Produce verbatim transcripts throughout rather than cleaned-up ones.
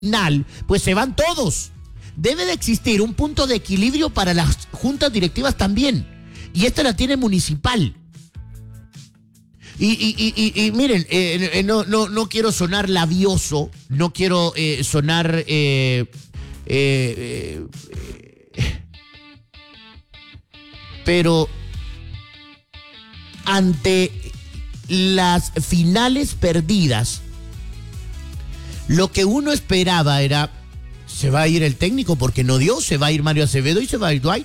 final, pues se van todos. Debe de existir un punto de equilibrio para las juntas directivas también. Y esta la tiene Municipal. Y, y, y, y, y miren, eh, eh, no, no, no quiero sonar labioso, no quiero eh, sonar... Eh, eh, eh, pero ante las finales perdidas, lo que uno esperaba era, se va a ir el técnico porque no dio, se va a ir Mario Acevedo y se va a ir Dwight.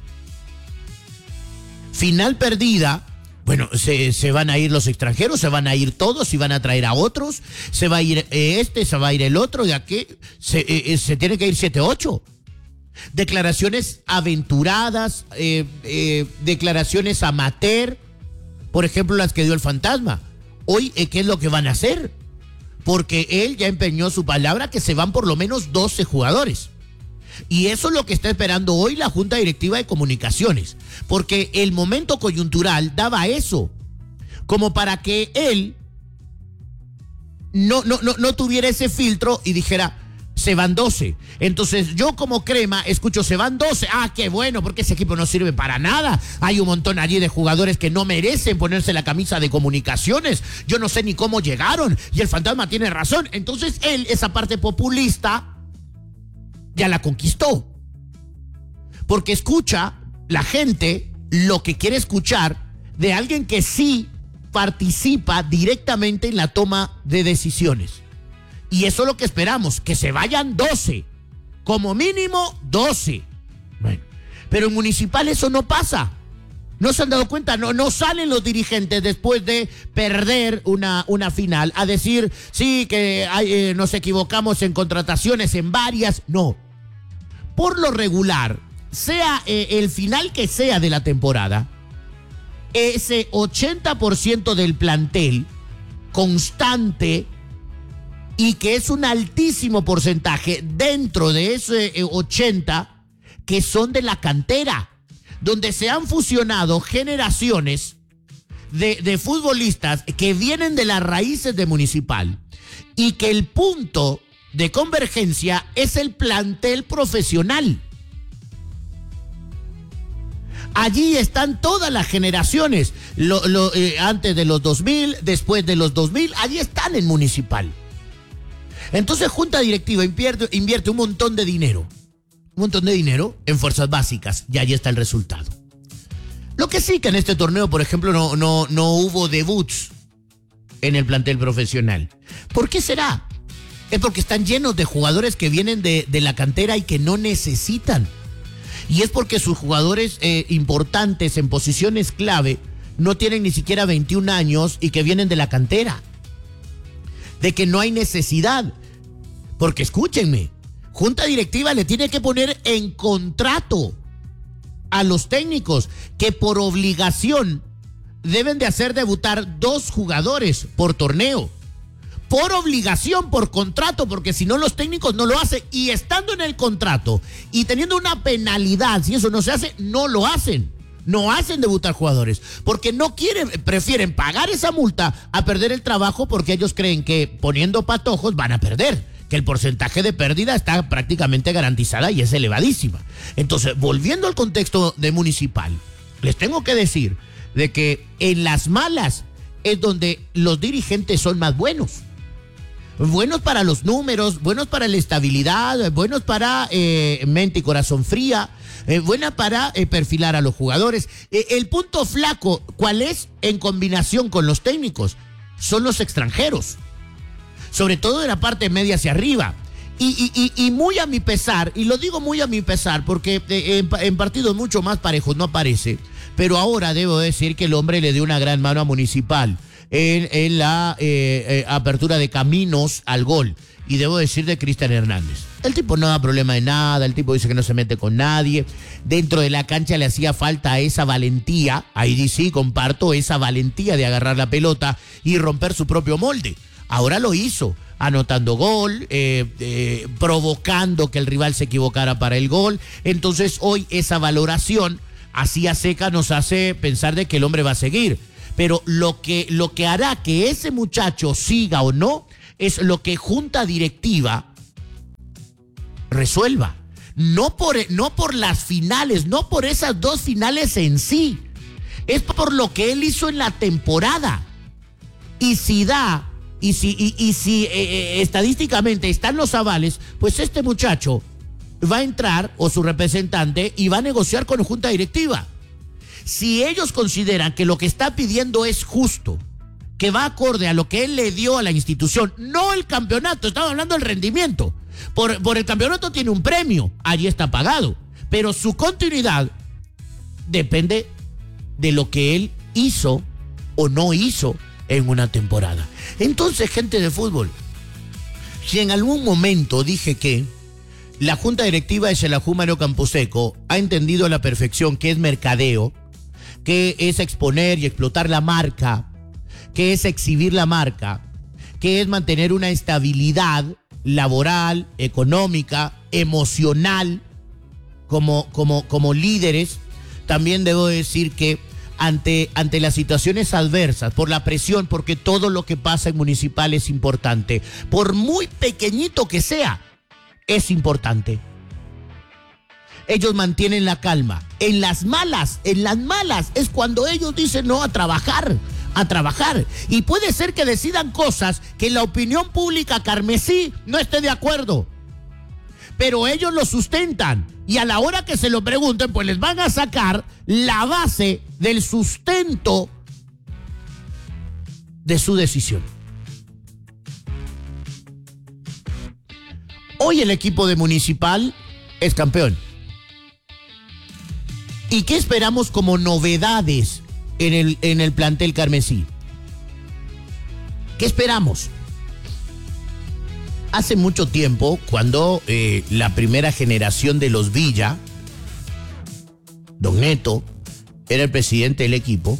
Final perdida, bueno, se, se van a ir los extranjeros, se van a ir todos y van a traer a otros, se va a ir este, se va a ir el otro, de aquí, se, eh, se tiene que ir siete, ocho. Declaraciones aventuradas, eh, eh, declaraciones amateur, por ejemplo las que dio el Fantasma. Hoy, eh, ¿qué es lo que van a hacer? Porque él ya empeñó su palabra que se van por lo menos doce jugadores. Y eso es lo que está esperando hoy la Junta Directiva de Comunicaciones, porque el momento coyuntural daba eso, como para que él no, no, no, no tuviera ese filtro y dijera, se van doce. Entonces yo como Crema escucho, se van doce. Ah, qué bueno, porque ese equipo no sirve para nada. Hay un montón allí de jugadores que no merecen ponerse la camisa de Comunicaciones. Yo no sé ni cómo llegaron. Y el Fantasma tiene razón. Entonces él, esa parte populista, ya la conquistó. Porque escucha la gente lo que quiere escuchar de alguien que sí participa directamente en la toma de decisiones. Y eso es lo que esperamos, que se vayan doce. Como mínimo doce. Bueno, pero en Municipal eso no pasa. ¿No se han dado cuenta? No, no salen los dirigentes después de perder una, una final a decir, sí, que hay, eh, nos equivocamos en contrataciones, en varias. No. Por lo regular, sea eh, el final que sea de la temporada, ese ochenta por ciento del plantel constante, y que es un altísimo porcentaje dentro de ese ochenta que son de la cantera, donde se han fusionado generaciones de, de futbolistas que vienen de las raíces de Municipal y que el punto de convergencia es el plantel profesional. Allí están todas las generaciones, lo, lo, eh, antes de los dos mil, después de los dos mil, allí están en Municipal. Entonces Junta Directiva invierte, invierte un montón de dinero, un montón de dinero en fuerzas básicas y ahí está el resultado. Lo que sí que en este torneo, por ejemplo, no, no, no hubo debuts en el plantel profesional. ¿Por qué será? Es porque están llenos de jugadores que vienen de, de la cantera y que no necesitan. Y es porque sus jugadores eh, importantes en posiciones clave no tienen ni siquiera veintiún años y que vienen de la cantera. De que no hay necesidad. Porque escúchenme, Junta Directiva le tiene que poner en contrato a los técnicos que por obligación deben de hacer debutar dos jugadores por torneo. Por obligación, por contrato, porque si no los técnicos no lo hacen. Y estando en el contrato y teniendo una penalidad, si eso no se hace, no lo hacen. No hacen debutar jugadores, porque no quieren, prefieren pagar esa multa a perder el trabajo porque ellos creen que poniendo patojos van a perder, que el porcentaje de pérdida está prácticamente garantizada y es elevadísima. Entonces, volviendo al contexto de Municipal, les tengo que decir de que en las malas es donde los dirigentes son más buenos. Buenos para los números, buenos para la estabilidad, buenos para eh, mente y corazón fría, eh, buena para eh, perfilar a los jugadores. Eh, el punto flaco, ¿cuál es? En combinación con los técnicos, son los extranjeros, sobre todo de la parte media hacia arriba. Y, y, y, y muy a mi pesar, y lo digo muy a mi pesar, porque eh, en, en partidos mucho más parejos no aparece, pero ahora debo decir que el hombre le dio una gran mano a Municipal en, en la eh, eh, apertura de caminos al gol. Y debo decir de Cristian Hernández. El tipo no da problema de nada, el tipo dice que no se mete con nadie. Dentro de la cancha le hacía falta esa valentía, ahí sí comparto, esa valentía de agarrar la pelota y romper su propio molde. Ahora lo hizo, anotando gol, eh, eh, provocando que el rival se equivocara para el gol. Entonces hoy esa valoración así a seca nos hace pensar de que el hombre va a seguir. Pero lo que, lo que hará que ese muchacho siga o no es lo que Junta Directiva resuelva. No por, no por las finales, no por esas dos finales en sí. Es por lo que él hizo en la temporada. Y si da, y si, y, y si eh, eh, estadísticamente están los avales, pues este muchacho va a entrar, o su representante, y va a negociar con la junta directiva. Si ellos consideran que lo que está pidiendo es justo, que va acorde a lo que él le dio a la institución, no el campeonato, estamos hablando del rendimiento. Por, por el campeonato tiene un premio, allí está pagado, pero su continuidad depende de lo que él hizo o no hizo en una temporada. Entonces, gente de fútbol, si en algún momento dije que la junta directiva de Xelajú Mario Camposeco ha entendido a la perfección que es mercadeo, que es exponer y explotar la marca, que es exhibir la marca, que es mantener una estabilidad laboral, económica, emocional, como, como, como líderes, también debo decir que ante, ante las situaciones adversas, por la presión, porque todo lo que pasa en Municipal es importante, por muy pequeñito que sea, es importante. Ellos mantienen la calma. En las malas, en las malas es cuando ellos dicen no a trabajar, a trabajar. Y puede ser que decidan cosas que la opinión pública carmesí no esté de acuerdo. Pero ellos lo sustentan. Y a la hora que se lo pregunten, pues les van a sacar la base del sustento de su decisión. Hoy el equipo de Municipal es campeón. ¿Y qué esperamos como novedades en el, en el plantel carmesí? ¿Qué esperamos? Hace mucho tiempo, cuando eh, la primera generación de los Villa, Don Neto, era el presidente del equipo,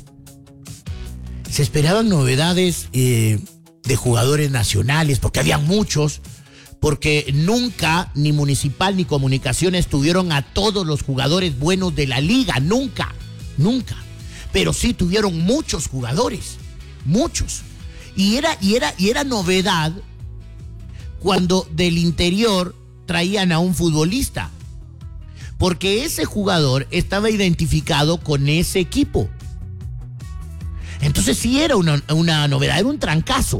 se esperaban novedades eh, de jugadores nacionales, porque había muchos, porque nunca ni Municipal ni Comunicaciones tuvieron a todos los jugadores buenos de la liga, nunca, nunca. Pero sí tuvieron muchos jugadores, muchos. Y era, y era, y era novedad cuando del interior traían a un futbolista, porque ese jugador estaba identificado con ese equipo. Entonces sí era una, una novedad, era un trancazo.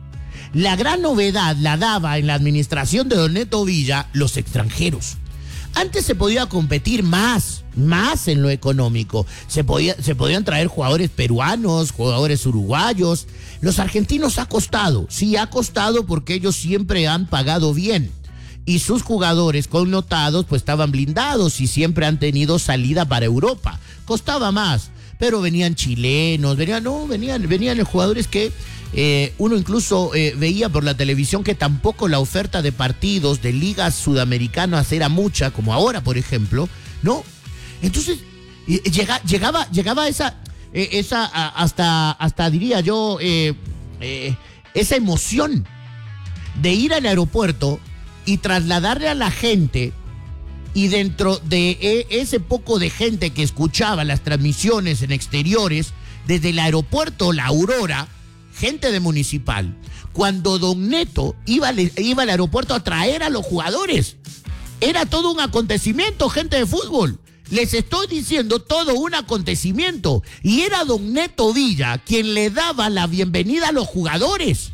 La gran novedad la daba en la administración de Don Neto Villa los extranjeros. Antes se podía competir más, más en lo económico. Se, podía, se podían traer jugadores peruanos, jugadores uruguayos. Los argentinos ha costado, sí ha costado porque ellos siempre han pagado bien. Y sus jugadores connotados pues estaban blindados y siempre han tenido salida para Europa. Costaba más, pero venían chilenos, venían, no, venían, venían los jugadores que... Eh, uno incluso eh, veía por la televisión que tampoco la oferta de partidos de ligas sudamericanas era mucha, como ahora, por ejemplo, ¿no? Entonces, eh, llega, llegaba, llegaba esa, eh, esa a, hasta, hasta diría yo, eh, eh, esa emoción de ir al aeropuerto y trasladarle a la gente, y dentro de eh, ese poco de gente que escuchaba las transmisiones en exteriores, desde el aeropuerto La Aurora, gente de Municipal, cuando Don Neto iba, iba al aeropuerto a traer a los jugadores. Era todo un acontecimiento, gente de fútbol. Les estoy diciendo todo un acontecimiento. Y era Don Neto Villa quien le daba la bienvenida a los jugadores.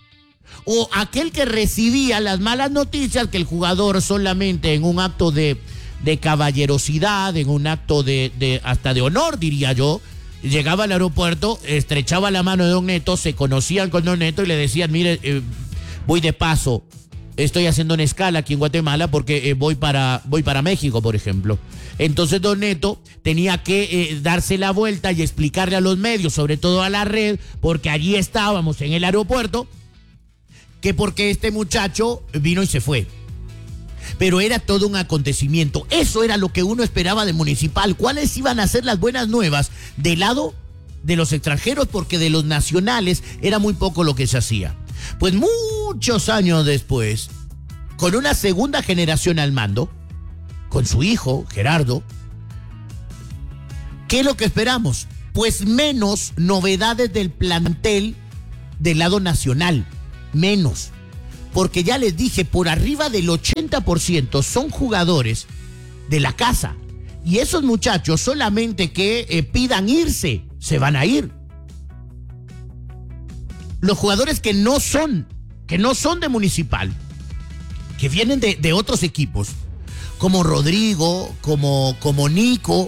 O aquel que recibía las malas noticias que el jugador solamente en un acto de, de caballerosidad, en un acto de, de hasta de honor, diría yo, llegaba al aeropuerto, estrechaba la mano de Don Neto, se conocían con Don Neto y le decían, mire, eh, voy de paso, estoy haciendo una escala aquí en Guatemala porque eh, voy, para, voy para México, por ejemplo. Entonces Don Neto tenía que eh, darse la vuelta y explicarle a los medios, sobre todo a la red, porque allí estábamos en el aeropuerto, que porque este muchacho vino y se fue. Pero era todo un acontecimiento. Eso era lo que uno esperaba de Municipal. ¿Cuáles iban a ser las buenas nuevas del lado de los extranjeros? Porque de los nacionales era muy poco lo que se hacía. Pues muchos años después, con una segunda generación al mando, con su hijo, Gerardo, ¿qué es lo que esperamos? Pues menos novedades del plantel del lado nacional. Menos. porque ya les dije, por arriba del ochenta por ciento son jugadores de la casa. Y esos muchachos solamente que eh, pidan irse, se van a ir. Los jugadores que no son, que no son de Municipal, que vienen de, de otros equipos, como Rodrigo, como, como Nico,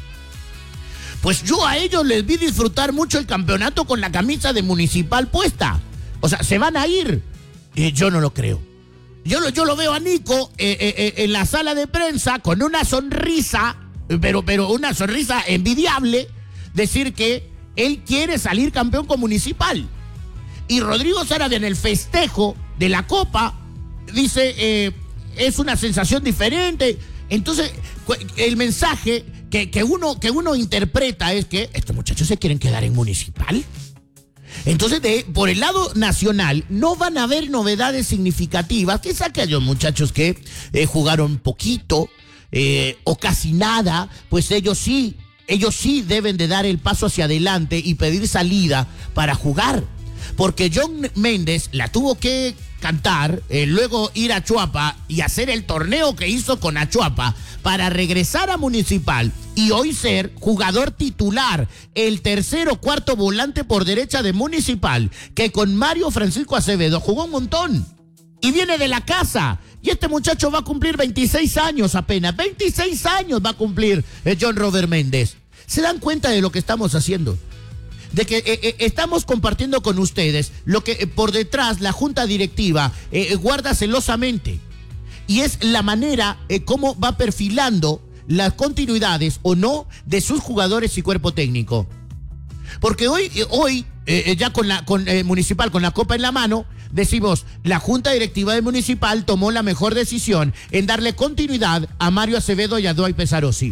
pues yo a ellos les vi disfrutar mucho el campeonato con la camisa de Municipal puesta. O sea, se van a ir. Eh, yo no lo creo. Yo lo, yo lo veo a Nico eh, eh, en la sala de prensa con una sonrisa, pero, pero una sonrisa envidiable, decir que él quiere salir campeón con Municipal. Y Rodrigo Saravia en el festejo de la Copa dice, eh, es una sensación diferente. Entonces, el mensaje que, que, uno, que uno interpreta es que estos muchachos se quieren quedar en Municipal. Entonces, de, por el lado nacional, no van a haber novedades significativas. Quizá aquellos muchachos que eh, jugaron poquito eh, o casi nada, pues ellos sí, ellos sí deben de dar el paso hacia adelante y pedir salida para jugar. Porque John Méndez la tuvo que cantar, eh, luego ir a Chuapa y hacer el torneo que hizo con Achuapa para regresar a Municipal y hoy ser jugador titular, el tercer o cuarto volante por derecha de Municipal, que con Mario Francisco Acevedo jugó un montón y viene de la casa. Y este muchacho va a cumplir veintiséis años apenas, veintiséis años va a cumplir eh, John Robert Méndez. ¿Se dan cuenta de lo que estamos haciendo? De que eh, eh, estamos compartiendo con ustedes lo que eh, por detrás la junta directiva eh, guarda celosamente. Y es la manera eh, cómo va perfilando las continuidades o no de sus jugadores y cuerpo técnico. Porque hoy, eh, hoy eh, ya con la con, eh, Municipal, con la copa en la mano, decimos, la junta directiva de Municipal tomó la mejor decisión en darle continuidad a Mario Acevedo y a Dwight Pesarossi.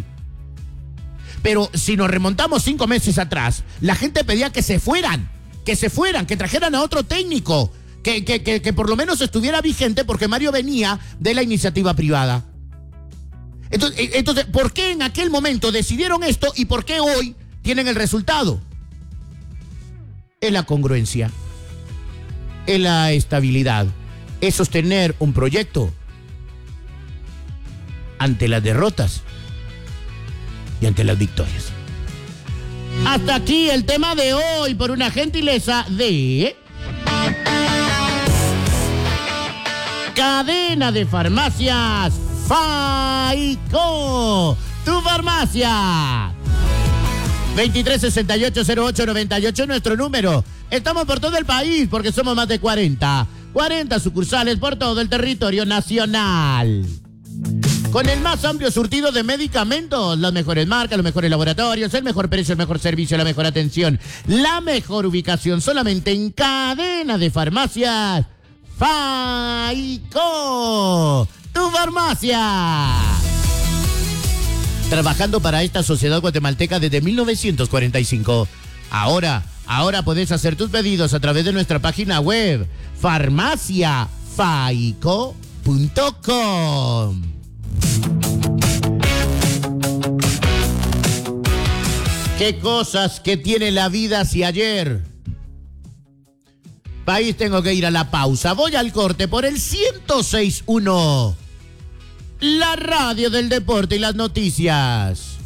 Pero si nos remontamos cinco meses atrás, la gente pedía que se fueran, que se fueran, que trajeran a otro técnico, que, que, que, que por lo menos estuviera vigente porque Mario venía de la iniciativa privada. Entonces, entonces, ¿por qué en aquel momento decidieron esto y por qué hoy tienen el resultado? Es la congruencia, es la estabilidad, es sostener un proyecto ante las derrotas y ante las victorias. Hasta aquí el tema de hoy por una gentileza de Cadena de Farmacias Faico, tu farmacia. veintitrés sesenta y ocho cero ocho noventa y ocho nuestro número. Estamos por todo el país porque somos más de cuarenta. cuarenta sucursales por todo el territorio nacional. Con el más amplio surtido de medicamentos, las mejores marcas, los mejores laboratorios, el mejor precio, el mejor servicio, la mejor atención, la mejor ubicación, solamente en Cadena de Farmacias Faico, tu farmacia. Trabajando para esta sociedad guatemalteca desde mil novecientos cuarenta y cinco. Ahora, ahora podés hacer tus pedidos a través de nuestra página web, farmacia faico punto com. ¿Qué cosas que tiene la vida si ayer? País, tengo que ir a la pausa. Voy al corte por el ciento seis punto uno. La radio del deporte y las noticias.